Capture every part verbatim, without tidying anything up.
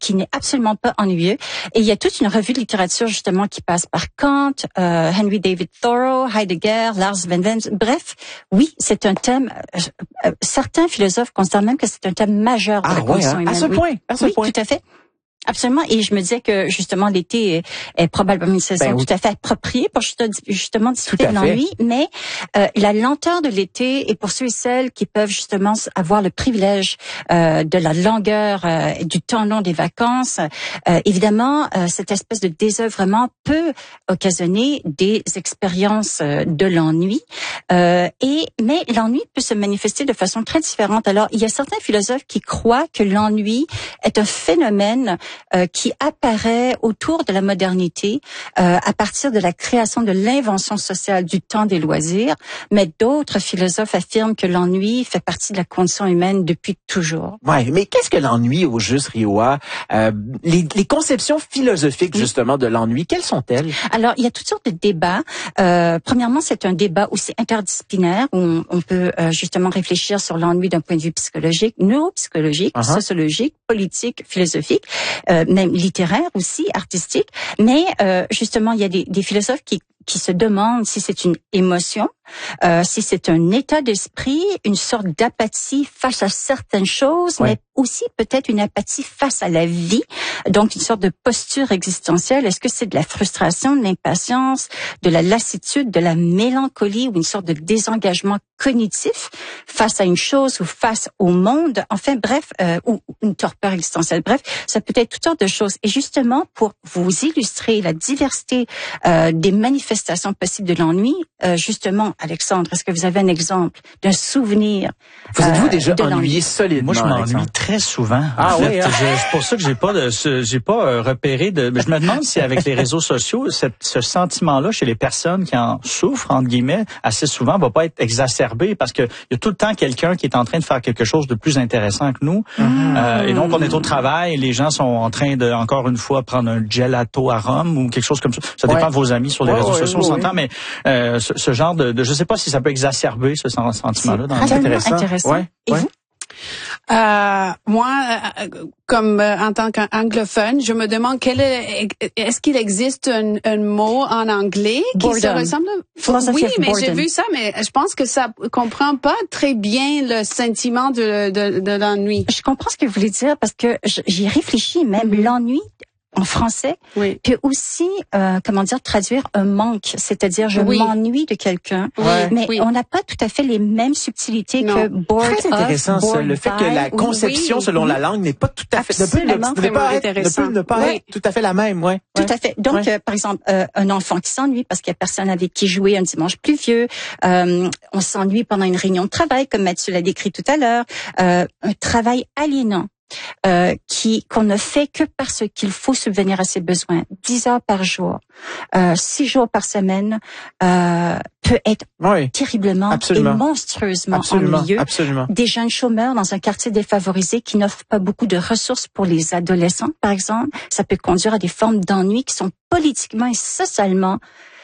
qui n'est absolument pas ennuyeux. Et il y a toute une revue de littérature justement qui passe par Kant, euh, Henry David Thoreau, Heidegger, Lars von Wenzel. Bref, oui, c'est un thème. Euh, euh, certains philosophes considèrent même que c'est un thème majeur de ah, la condition ouais, hein? humaine. À ce oui. point, à ce oui, point. tout à fait. Absolument. Et je me disais que, justement, l'été est, est probablement une saison ben, oui. tout à fait appropriée pour justement discuter tout de l'ennui. Mais euh, la lenteur de l'été, et pour ceux et celles qui peuvent justement avoir le privilège euh, de la longueur euh, du temps long des vacances, euh, évidemment, euh, cette espèce de désœuvrement peut occasionner des expériences euh, de l'ennui. Euh, et mais l'ennui peut se manifester de façon très différente. Alors, il y a certains philosophes qui croient que l'ennui est un phénomène Euh, qui apparaît autour de la modernité euh, à partir de la création de l'invention sociale du temps des loisirs, mais d'autres philosophes affirment que l'ennui fait partie de la condition humaine depuis toujours. Ouais, mais qu'est-ce que l'ennui au juste, Rioa? Euh, les, les conceptions philosophiques justement de l'ennui, quelles sont-elles? Alors, il y a toutes sortes de débats. Euh, premièrement, c'est un débat aussi interdisciplinaire où on, on peut euh, justement réfléchir sur l'ennui d'un point de vue psychologique, neuropsychologique, uh-huh. sociologique, politique, philosophique. Euh, même littéraire aussi, artistique. Mais euh, justement, il y a des, des philosophes qui, qui se demandent si c'est une émotion, euh, si c'est un état d'esprit, une sorte d'apathie face à certaines choses, ouais. mais aussi peut-être une apathie face à la vie, donc une sorte de posture existentielle. Est-ce que c'est de la frustration, de l'impatience, de la lassitude, de la mélancolie ou une sorte de désengagement cognitif face à une chose ou face au monde? Enfin, bref, euh, ou une torpeur existentielle. Bref, ça peut être toutes sortes de choses. Et justement, pour vous illustrer la diversité euh, des manifestations possibles de l'ennui, euh, justement, Alexandre, est-ce que vous avez un exemple d'un souvenir? Vous êtes-vous euh, déjà ennuyé solidement? Moi, je m'ennuie très souvent. Ah en fait, oui, hein? je, c'est pour ça que j'ai pas de, ce, j'ai pas euh, repéré de. Je me demande si avec les réseaux sociaux, cette, ce sentiment-là chez les personnes qui en souffrent entre guillemets assez souvent va pas être exacerbé parce que il y a tout le temps quelqu'un qui est en train de faire quelque chose de plus intéressant que nous. Mmh. Euh, et donc on est au travail, les gens sont en train de encore une fois prendre un gelato à Rome ou quelque chose comme ça. Ça dépend ouais. de vos amis sur les ouais, réseaux ouais, sociaux, ouais, on s'entend, ouais. mais euh, ce, ce genre de, de, je sais pas si ça peut exacerber ce sentiment-là. C'est dans intéressant. intéressant. Ouais, et ouais. vous? Euh, moi, euh, comme euh, en tant qu'anglophone, je me demande quel est, est-ce qu'il existe un, un mot en anglais qui boredom. se ressemble? Philosophy oui, mais boredom. j'ai vu ça, mais je pense que ça comprend pas très bien le sentiment de, de, de l'ennui. Je comprends ce que vous voulez dire parce que j'y ai réfléchi, même mm-hmm. l'ennui en français, oui. peut aussi, euh, comment dire, traduire un manque, c'est-à-dire je oui. m'ennuie de quelqu'un, oui. mais oui. on n'a pas tout à fait les mêmes subtilités non. que bored Très intéressant of, ça, le fait que la conception oui. selon oui. la langue n'est pas tout à fait, Absolument. ne peut, ne, ne pas être, ne peut ne pas oui. être tout à fait la même, ouais. Tout ouais. à fait. Donc, ouais. euh, par exemple, euh, un enfant qui s'ennuie parce qu'il y a personne avec qui jouer un dimanche pluvieux, euh, on s'ennuie pendant une réunion de travail, comme Mathieu l'a décrit tout à l'heure, euh, un travail aliénant. Euh, qui qu'on ne fait que parce qu'il faut subvenir à ses besoins, dix heures par jour, euh, six jours par semaine, euh, peut être oui. terriblement Absolument. et monstrueusement Absolument. ennuyeux. Absolument. Des jeunes chômeurs dans un quartier défavorisé qui n'offrent pas beaucoup de ressources pour les adolescents, par exemple, ça peut conduire à des formes d'ennui qui sont politiquement et socialement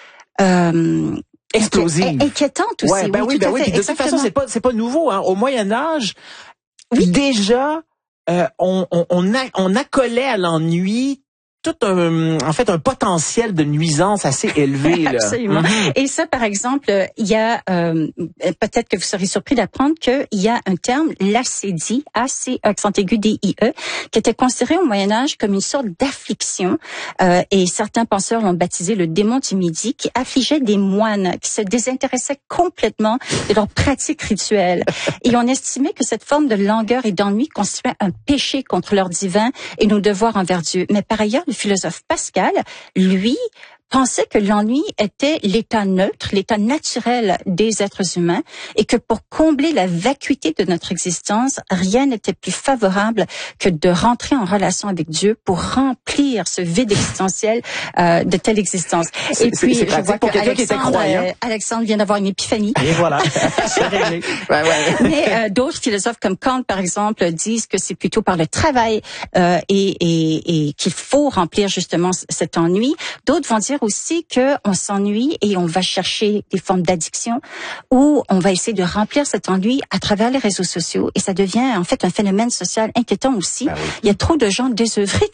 euh, explosives, inquiétantes aussi. Ouais, ben oui, oui, ben tout oui. à fait. De toute façon, c'est pas c'est pas nouveau. Hein. Au Moyen Âge, oui. déjà. Euh, on, on, on, a, on accolait à l'ennui tout un, en fait, un potentiel de nuisance assez élevé. Là. Absolument. Mm-hmm. Et ça, par exemple, il y a, euh, peut-être que vous serez surpris d'apprendre qu'il y a un terme, l'acédie, A C, accent aigu, D I E, qui était considéré au Moyen-Âge comme une sorte d'affliction, euh, et certains penseurs l'ont baptisé le démon du midi, qui affligeait des moines, qui se désintéressaient complètement de leurs pratiques rituelles. Et on estimait que cette forme de langueur et d'ennui constituait un péché contre leur divin et nos devoirs envers Dieu. Mais par ailleurs, le philosophe Pascal, lui, pensait que l'ennui était l'état neutre, l'état naturel des êtres humains et que pour combler la vacuité de notre existence, rien n'était plus favorable que de rentrer en relation avec Dieu pour remplir ce vide existentiel euh, de telle existence. C'est, et puis, c'est, c'est je vois pour que Alexandre, euh, Alexandre vient d'avoir une épiphanie. Et voilà, c'est réglé. Ouais, ouais. Mais euh, d'autres philosophes comme Kant, par exemple, disent que c'est plutôt par le travail euh, et, et, et qu'il faut remplir justement cet ennui. D'autres vont dire aussi que on s'ennuie et on va chercher des formes d'addiction ou on va essayer de remplir cet ennui à travers les réseaux sociaux et ça devient en fait un phénomène social inquiétant aussi. Ben oui. Il y a trop de gens désœuvrés